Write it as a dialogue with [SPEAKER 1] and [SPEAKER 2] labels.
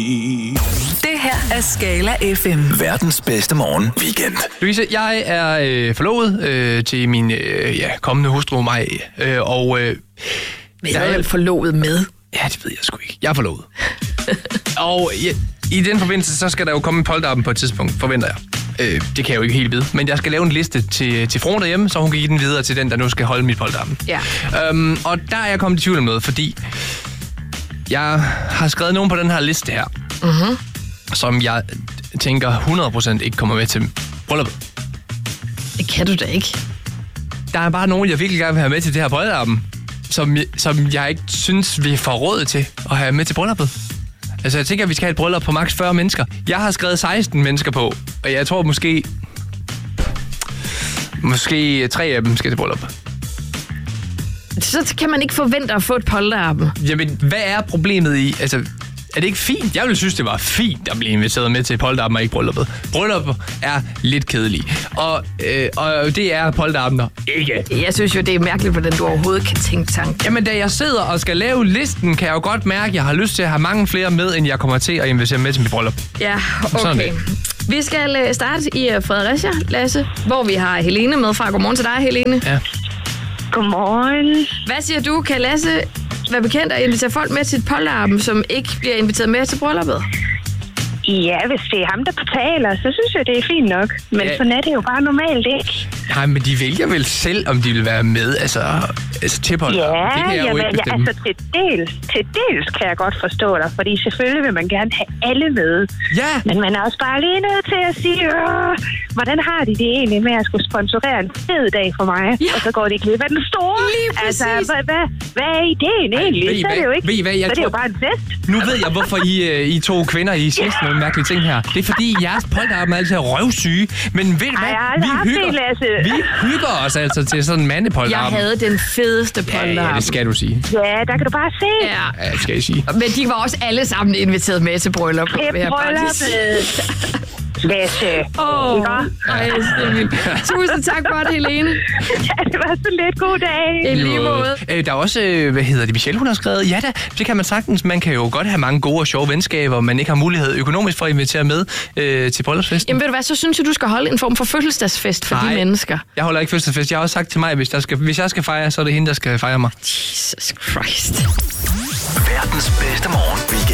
[SPEAKER 1] Det her er Skala FM.
[SPEAKER 2] Verdens bedste morgen weekend.
[SPEAKER 3] Louise, jeg er forlovet til min kommende hustru Maj.
[SPEAKER 4] Men jeg er vel forlovet med?
[SPEAKER 3] Ja, det ved jeg sgu ikke. Jeg er forlovet. Og i den forbindelse, så skal der jo komme en polterappen på et tidspunkt, forventer jeg. Det kan jeg jo ikke helt vide. Men jeg skal lave en liste til fruen derhjemme, så hun kan give den videre til den, der nu skal holde mit polterappen.
[SPEAKER 4] Ja.
[SPEAKER 3] Og der er jeg kommet i tvivl om noget, fordi jeg har skrevet nogen på den her liste her, som jeg tænker 100% ikke kommer med til brylluppet.
[SPEAKER 4] Det kan du da ikke.
[SPEAKER 3] Der er bare nogen, jeg virkelig gerne vil have med til det her polterappen, som jeg ikke synes, vi får råd til at have med til brylluppet. Altså, jeg tænker, at vi skal have et bryllup på maks 40 mennesker. Jeg har skrevet 16 mennesker på, og jeg tror måske 3 af dem skal til bryllup.
[SPEAKER 4] Så kan man ikke forvente at få et polterappen.
[SPEAKER 3] Jamen, hvad er problemet i? Altså, er det ikke fint? Jeg ville synes, det var fint at blive inviteret med til polterappen og ikke brylluppet. Brylluppet er lidt kedelige. Og det er polterappen ikke.
[SPEAKER 4] Jeg synes jo, det er mærkeligt, hvordan du overhovedet kan tænke tanken.
[SPEAKER 3] Jamen, da jeg sidder og skal lave listen, kan jeg jo godt mærke, at jeg har lyst til at have mange flere med, end jeg kommer til at invitere med til mit bryllup.
[SPEAKER 4] Ja,
[SPEAKER 3] Sådan
[SPEAKER 4] okay. Vi skal starte i Fredericia, Lasse, hvor vi har Helene med fra. Godmorgen til dig, Helene.
[SPEAKER 3] Ja.
[SPEAKER 5] Godmorgen.
[SPEAKER 4] Hvad siger du? Kan Lasse være bekendt at invitere folk med til et polterappen, som ikke bliver inviteret med til brylluppet?
[SPEAKER 5] Ja, hvis det er ham, der betaler, så synes jeg, det er fint nok. Men sådan er det jo bare normalt ikke.
[SPEAKER 3] Nej, men de vælger vel selv, om de vil være med, altså til polterappen.
[SPEAKER 5] Ja,
[SPEAKER 3] det kan jeg jo ikke bestemme.
[SPEAKER 5] altså til dels kan jeg godt forstå dig, fordi selvfølgelig vil man gerne have alle med.
[SPEAKER 3] Ja.
[SPEAKER 5] Men man er også bare lige nødt til at sige, hvordan har de det egentlig med at skulle sponsorere en fed dag for mig? Ja. Og så går de glip af den store.
[SPEAKER 4] Lige præcis.
[SPEAKER 5] Altså, hvad er ideen egentlig? Så er det jo ikke.
[SPEAKER 3] Ved I hvad,
[SPEAKER 5] så er det jo bare en fest.
[SPEAKER 3] Nu ved jeg, hvorfor I to kvinder I siger nogle mærkelige ting her. Det er fordi, jeres polterappen er altid røvsyge. Men ved I hvad? Vi hygger os altså til sådan en mandepolterappen.
[SPEAKER 4] Jeg havde den fedeste polterappen.
[SPEAKER 3] Ja, det skal du sige.
[SPEAKER 5] Ja, der kan du bare se.
[SPEAKER 4] Ja.
[SPEAKER 3] Ja, det skal jeg sige.
[SPEAKER 4] Men de var også alle sammen inviteret med til bryllup.
[SPEAKER 5] Lasse.
[SPEAKER 4] Tusind tak for det, Helene.
[SPEAKER 5] Ja, det var så lidt god dag.
[SPEAKER 4] I lige måde.
[SPEAKER 3] Der er også, Michelle, hun har skrevet, ja da, det kan man sagtens. Man kan jo godt have mange gode og sjove venskaber, man ikke har mulighed økonomisk for at invitere med til bryllupsfesten.
[SPEAKER 4] Jamen ved du hvad, så synes jeg, du skal holde en form for fødselsdagsfest for de mennesker.
[SPEAKER 3] Jeg holder ikke fødselsdagsfest. Jeg har også sagt til mig, hvis jeg skal fejre, så er det hende, der skal fejre mig.
[SPEAKER 4] Jesus Christ.
[SPEAKER 2] Verdens bedste morgen weekend.